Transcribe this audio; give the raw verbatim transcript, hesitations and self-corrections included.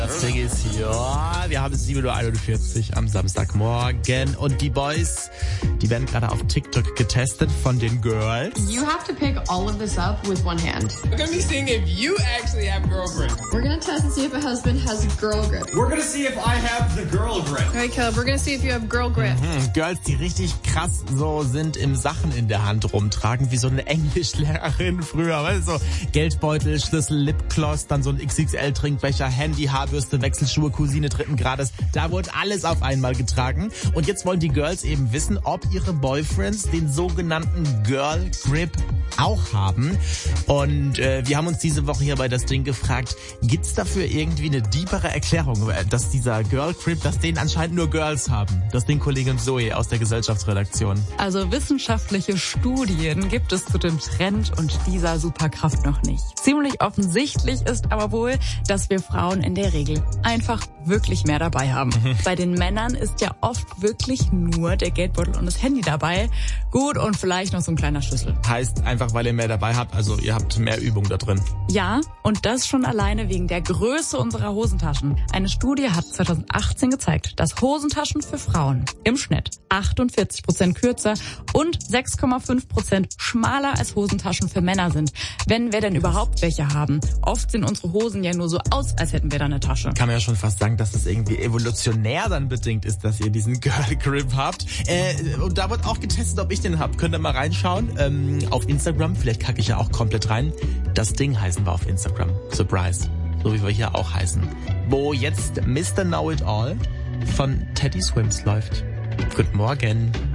Das Ding ist hier. Wir haben sieben Uhr einundvierzig am Samstagmorgen und die Boys, die werden gerade auf TikTok getestet von den Girls. You have to pick all of this up with one hand. We're gonna be seeing if you actually have girl grip. We're gonna test and see if a husband has girl grip. We're gonna see if I have the girl grip. All right, Caleb, we're gonna see if you have girl grip. Mhm, Girls, die richtig krass so sind im Sachen in der Hand rumtragen, wie so eine Englischlehrerin früher. Weißt du, so Geldbeutel, Schlüssel, Lipgloss, dann so ein X X L-Trinkbecher, Handy, Haarbürste, Wechselschuhe, Cousine dritten Grades. Da wurde alles auf einmal getragen. Und jetzt wollen die Girls eben wissen, ob ihre Boyfriends den sogenannten Girl Grip auch haben. Und äh, wir haben uns diese Woche hier bei das Ding gefragt, gibt's dafür irgendwie eine deepere Erklärung, dass dieser Girl Grip, dass den anscheinend nur Girls haben? Das Ding Kollegin Zoe aus der Gesellschaftsredaktion. Also wissenschaftliche Studien gibt es zu dem Trend und dieser Superkraft noch nicht. Ziemlich offensichtlich ist aber wohl, dass wir Frauen in der Regel einfach wirklich mehr dabei haben. Bei den Männern ist ja oft wirklich nur der Geldbeutel und das Handy dabei. Gut, und vielleicht noch so ein kleiner Schlüssel. Heißt einfach, weil ihr mehr dabei habt, also ihr habt mehr Übung da drin. Ja, und das schon alleine wegen der Größe unserer Hosentaschen. Eine Studie hat zwanzig achtzehn gezeigt, dass Hosentaschen für Frauen im Schnitt achtundvierzig Prozent kürzer und sechs Komma fünf Prozent schmaler als Hosentaschen für Männer sind. Wenn wir denn überhaupt welche haben. Oft sehen unsere Hosen ja nur so aus, als hätten wir da eine Tasche. Kann man ja schon fast sagen, dass das irgendwie evolutionär dann bedingt ist, dass ihr diesen Girl Grip habt. Äh, und da wird auch getestet, ob ich den hab. Könnt ihr mal reinschauen. Ähm, auf Instagram, vielleicht kacke ich ja auch komplett rein. Das Ding heißen wir auf Instagram. Surprise. So wie wir hier auch heißen. Wo jetzt Mister Know-It-All von Teddy Swims läuft. Guten Morgen.